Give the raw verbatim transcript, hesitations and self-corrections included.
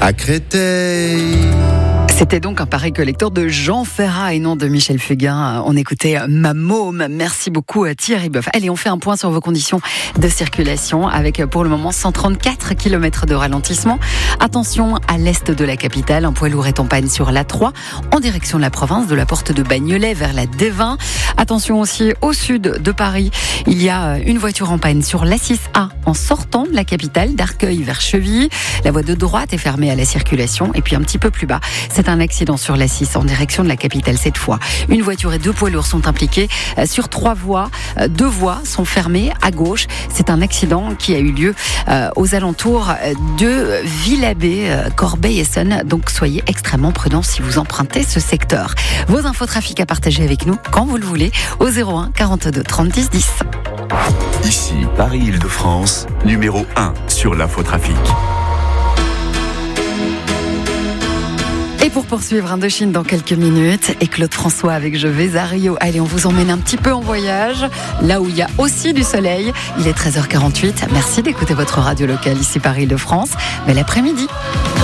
à Créteil. C'était donc un pareil collector de Jean Ferrat et non de Michel Fugain. On écoutait Ma Môme. Merci beaucoup à Thierry Boeuf. Allez, on fait un point sur vos conditions de circulation avec pour le moment cent trente-quatre kilomètres de ralentissement. Attention à l'est de la capitale, un poids lourd est en panne sur l'A trois en direction de la province, de la porte de Bagnolet vers la D vingt. Attention aussi au sud de Paris, il y a une voiture en panne sur l'A six A en sortant de la capitale, d'Arcueil vers Chevilly. La voie de droite est fermée à la circulation et puis un petit peu plus bas, c'est un accident sur l'A six en direction de la capitale cette fois. Une voiture et deux poids lourds sont impliqués sur trois voies. Deux voies sont fermées à gauche. C'est un accident qui a eu lieu aux alentours de Villabé, Corbeil-Essonnes. Donc soyez extrêmement prudents si vous empruntez ce secteur. Vos infos trafic à partager avec nous quand vous le voulez au zéro un quarante-deux trente dix dix. Ici, Paris-Île-de-France, numéro un sur l'infotrafic. Et pour poursuivre Indochine dans quelques minutes, et Claude François avec Je vais à Rio. Allez, on vous emmène un petit peu en voyage, là où il y a aussi du soleil. Il est treize heures quarante-huit. Merci d'écouter votre radio locale ici Paris-Île-de-France. Bel après-midi.